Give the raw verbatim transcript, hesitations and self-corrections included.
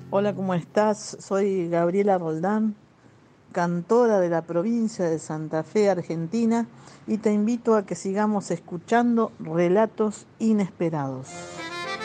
Hola, ¿cómo estás? Soy Gabriela Roldán, cantora de la provincia de Santa Fe, Argentina, y te invito a que sigamos escuchando relatos inesperados.